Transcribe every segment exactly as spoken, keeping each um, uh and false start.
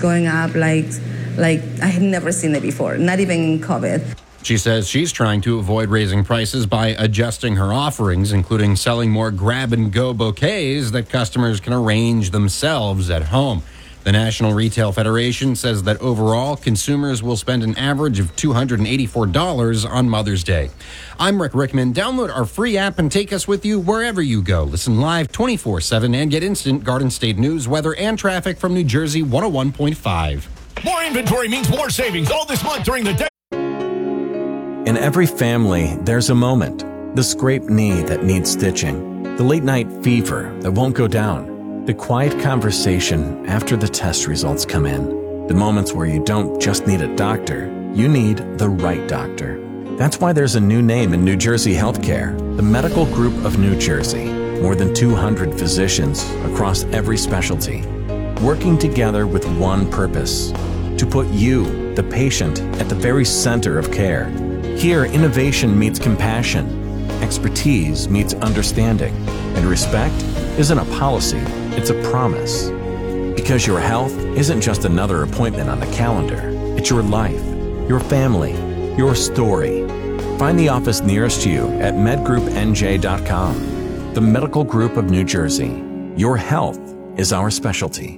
going up like like I had never seen it before, not even in COVID. She says she's trying to avoid raising prices by adjusting her offerings, including selling more grab-and-go bouquets that customers can arrange themselves at home. The National Retail Federation says that overall, consumers will spend an average of two hundred eighty-four dollars on Mother's Day. I'm Rick Rickman. Download our free app and take us with you wherever you go. Listen live twenty-four seven and get instant Garden State news, weather, and traffic from New Jersey one oh one point five. More inventory means more savings all this month during the day. In every family, there's a moment. The scraped knee that needs stitching. The late-night fever that won't go down. The quiet conversation after the test results come in. The moments where you don't just need a doctor, you need the right doctor. That's why there's a new name in New Jersey healthcare, the Medical Group of New Jersey. More than two hundred physicians across every specialty, working together with one purpose, to put you, the patient, at the very center of care. Here, innovation meets compassion, expertise meets understanding, and respect isn't a policy, it's a promise. Because your health isn't just another appointment on the calendar, it's your life, your family, your story. Find the office nearest you at med group n j dot com. The Medical Group of New Jersey. Your health is our specialty.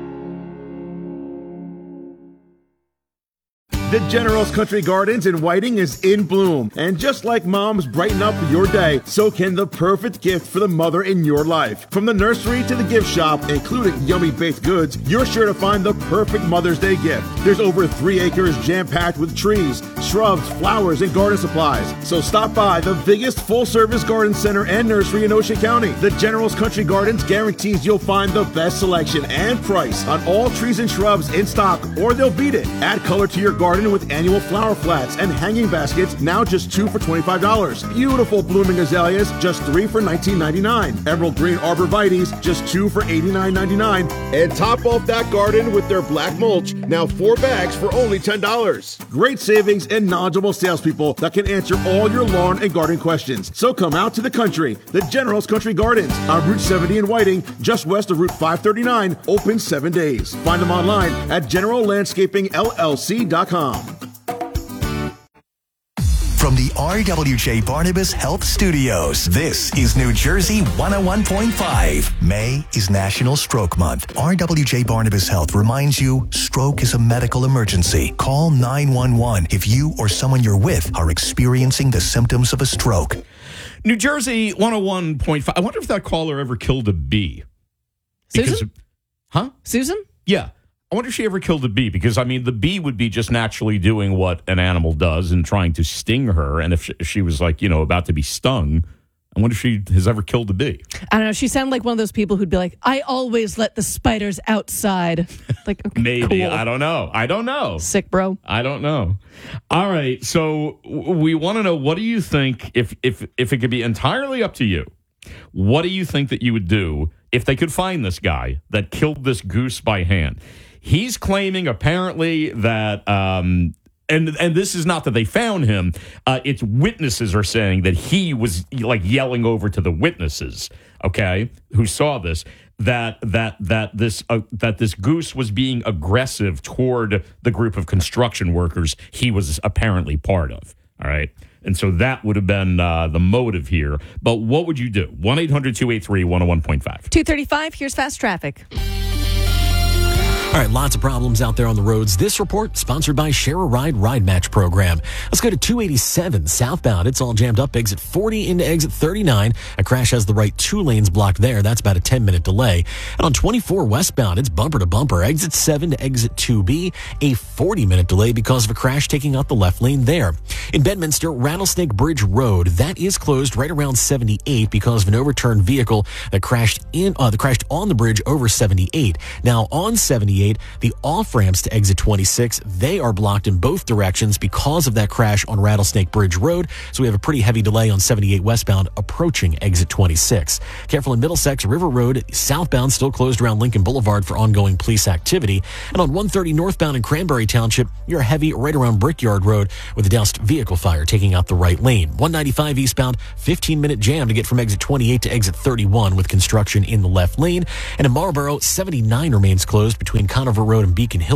The General's Country Gardens in Whiting is in bloom. And just like moms brighten up your day, so can the perfect gift for the mother in your life. From the nursery to the gift shop, including yummy baked goods, you're sure to find the perfect Mother's Day gift. There's over three acres jam-packed with trees, shrubs, flowers, and garden supplies. So stop by the biggest full-service garden center and nursery in Ocean County. The General's Country Gardens guarantees you'll find the best selection and price on all trees and shrubs in stock, or they'll beat it. Add color to your garden with annual flower flats and hanging baskets, now just two for twenty-five dollars. Beautiful blooming azaleas, just three for nineteen ninety-nine. Emerald green arborvitaes, just two for eighty-nine ninety-nine. And top off that garden with their black mulch, now four bags for only ten dollars. Great savings and knowledgeable salespeople that can answer all your lawn and garden questions. So come out to the country, the General's Country Gardens on Route seventy in Whiting, just west of Route five thirty-nine, open seven days. Find them online at general landscaping l l c dot com. From the R W J Barnabas Health Studios, this is New Jersey one oh one point five. May is National Stroke Month. R W J Barnabas Health reminds you, stroke is a medical emergency. Call nine one one if you or someone you're with are experiencing the symptoms of a stroke. New Jersey one oh one point five. I wonder if that caller ever killed a bee. Because, Susan? Huh? Susan? Yeah. I wonder if she ever killed a bee, because, I mean, the bee would be just naturally doing what an animal does and trying to sting her. And if she, if she was, like, you know, about to be stung, I wonder if she has ever killed a bee. I don't know. She sounded like one of those people who'd be like, I always let the spiders outside. Like, okay, Maybe. cool. I don't know. I don't know. Sick, bro. I don't know. All right. So we want to know, what do you think, if if if it could be entirely up to you, what do you think that you would do if they could find this guy that killed this goose by hand? He's claiming apparently that, um, and and this is not that they found him. Uh, it's witnesses are saying that he was like yelling over to the witnesses, okay, who saw this, that that that this uh, that this goose was being aggressive toward the group of construction workers he was apparently part of. All right. And so that would have been uh, the motive here. But what would you do? one eight hundred two eight three one oh one point five. two thirty-five, here's fast traffic. All right, lots of problems out there on the roads. This report sponsored by Share a Ride Ride Match program. Let's go to two eighty-seven southbound. It's all jammed up. Exit forty into exit thirty-nine. A crash has the right two lanes blocked there. That's about a ten minute delay. And on twenty-four westbound, it's bumper to bumper. Exit seven to exit two B. A forty minute delay because of a crash taking out the left lane there. In Bedminster, Rattlesnake Bridge Road, that is closed right around seventy-eight because of an overturned vehicle that crashed in, uh, that crashed on the bridge over seventy-eight. Now on seventy-eight, the off-ramps to exit twenty-six, they are blocked in both directions because of that crash on Rattlesnake Bridge Road. So we have a pretty heavy delay on seventy-eight westbound approaching exit twenty-six. Careful in Middlesex, River Road southbound still closed around Lincoln Boulevard for ongoing police activity. And on one thirty northbound in Cranberry Township, you're heavy right around Brickyard Road with a doused vehicle fire taking out the right lane. one ninety-five eastbound, fifteen minute jam to get from exit twenty-eight to exit thirty-one with construction in the left lane. And in Marlboro, seventy-nine remains closed between Conover Road and Beacon Hill.